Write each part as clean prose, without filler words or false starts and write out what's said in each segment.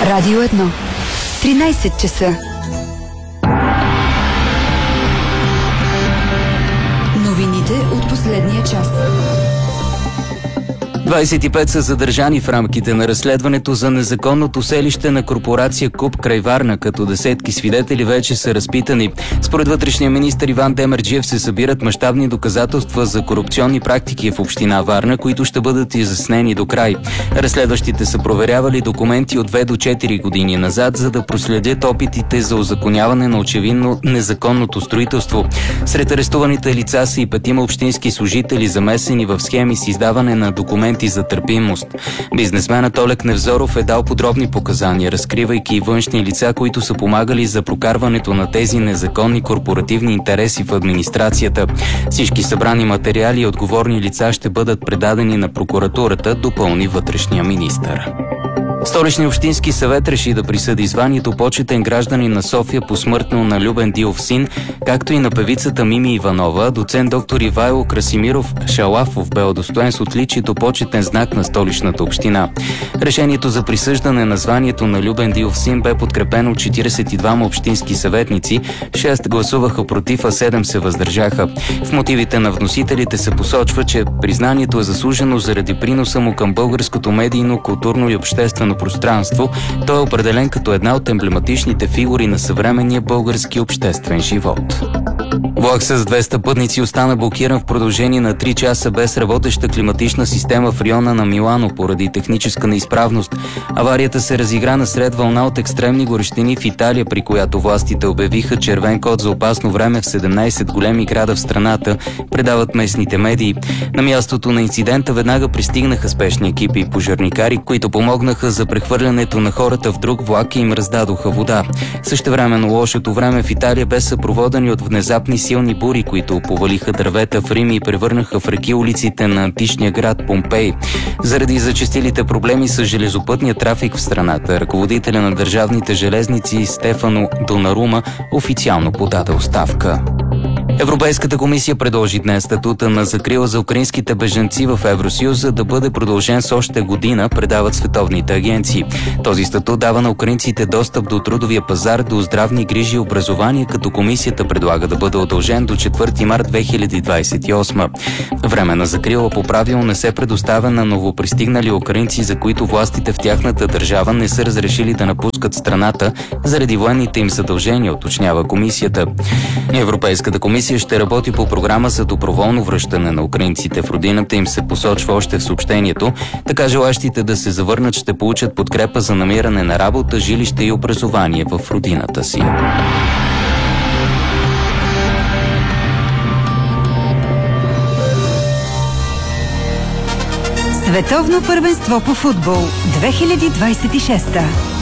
Радио 1. 13 часа. Новините от последния час. 25 са задържани в рамките на разследването за незаконното селище на корпорация КУП край Варна, като десетки свидетели вече са разпитани. Според вътрешния министър Иван Демерджиев се събират мащабни доказателства за корупционни практики в община Варна, които ще бъдат изяснени до край. Разследващите са проверявали документи от 2 до 4 години назад, за да проследят опитите за узаконяване на очевидно незаконното строителство. Сред арестуваните лица са и 5 общински служители, замесени в схеми с издаване на документи за търпимост. Бизнесменът Олег Невзоров е дал подробни показания, разкривайки и външни лица, които са помагали за прокарването на тези незаконни корпоративни интереси в администрацията. Всички събрани материали и отговорни лица ще бъдат предадени на прокуратурата, допълни вътрешния министър. Столичният общински съвет реши да присъди званието почетен гражданин на София посмъртно на Любен Дилов син, както и на певицата Мими Иванова. Доцент доктор Ивайло Красимиров Шалафов бе удостоен с отличието почетен знак на Столичната община. Решението за присъждане на званието на Любен Дилов син бе подкрепено от 42 общински съветници, 6 гласуваха против, а 7 се въздържаха. В мотивите на вносителите се посочва, че признанието е заслужено заради приноса му към българското медийно, културно и обществено пространство. Той е определен като една от емблематичните фигури на съвременния български обществен живот. Влак с 200 пътници остана блокиран в продължение на 3 часа без работеща климатична система в района на Милано поради техническа неизправност. Аварията се разигра насред вълна от екстремни горещини в Италия, при която властите обявиха червен код за опасно време в 17 големи града в страната, предават местните медии. На мястото на инцидента веднага пристигнаха спешни екипи и пожарникари, които помогнаха за прехвърлянето на хората в друг влак и им раздадоха вода. Същевременно лошото време в Италия бе съпроводени от внезапни силни бури, които повалиха дървета в Рим и превърнаха в реки улиците на античния град Помпей. Заради зачестилите проблеми с железопътния трафик в страната, ръководителя на държавните железници Стефано Донарума официално подаде оставка. Европейската комисия предложи днес статута на закрила за украинските бежанци в Евросъюза да бъде продължен с още година, предават световните агенции. Този статут дава на украинците достъп до трудовия пазар, до здравни грижи и образование, като комисията предлага да бъде удължен до 4 март 2028. Временна закрила по правило не се предоставя на новопристигнали украинци, за които властите в тяхната държава не са разрешили да напускат страната заради военните им задължения, уточнява комисията. Европейската комисия ще работи по програма за доброволно връщане на украинците в родината, им се посочва още в съобщението. Така желащите да се завърнат ще получат подкрепа за намиране на работа, жилище и образование в родината си. Световно първенство по футбол 2026.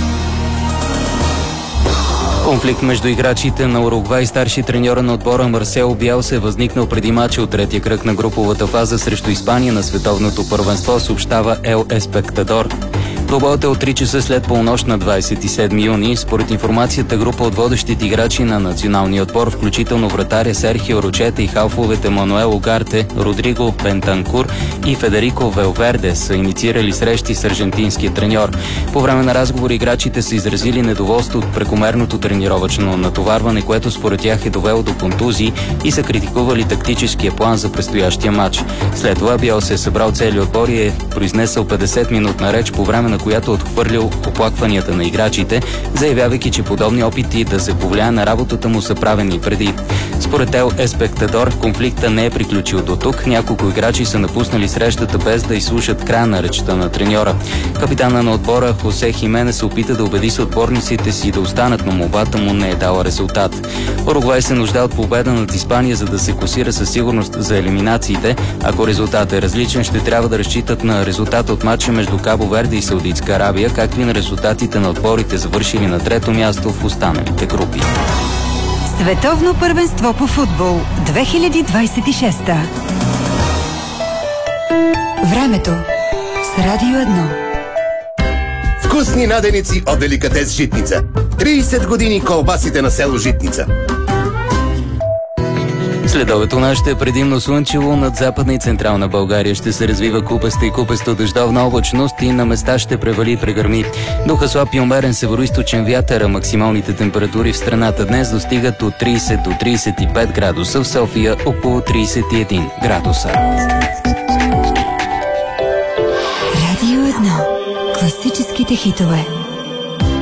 Конфликт между играчите на Уругвай и старши треньора на отбора Марсело Биелса се възникнал преди мача от третия кръг на груповата фаза срещу Испания на световното първенство, съобщава Ел Еспектадор. Двобоят е от 3 часа след полунощ на 27 юни. Според информацията, група от водещите играчи на националния отбор, включително вратаря Серхио Рочета и халфовете Мануел Угарте, Родриго Бентанкур и Федерико Велверде, са инициирали срещи с аржентинския треньор. По време на разговори играчите са изразили недоволство от прекомерното тренировъчно натоварване, което според тях е довело до контузии, и са критикували тактическия план за предстоящия матч. След това Биелса е събрал целия отбор и е произнесъл 50-минутна реч, по време на която е отхвърлил оплакванията на играчите, заявявайки, че подобни опити да се повлияе на работата му са правени преди. Според Ел Еспектадор, конфликта не е приключил до тук. Няколко играчи са напуснали срещата без да изслушат края на речта на треньора. Капитана на отбора Хосе Хименес се опита да убеди съотборниците си да останат, но молбата му не е дала резултат. Уругвай се нуждае от победа над Испания, за да се класира със сигурност за елиминациите. Ако резултатът е различен, ще трябва да разчитат на резултата от матча между Кабо Верде и Саудитска Арабия, както и на резултатите на отборите, завършили на трето място в останалите групи. Световно първенство по футбол 2026. Времето с Радио 1. Вкусни наденици от деликатес Житница. 30 години колбасите на село Житница. Следобед у нас ще е предимно слънчево, над Западна и Централна България ще се развива купаста и купесто-дъждовна облачност и на места ще превали и прегърми. Духа слаб и умерен североизточен вятър, а максималните температури в страната днес достигат от 30 до 35 градуса, в София около 31 градуса. Радио 1. Класическите хитове.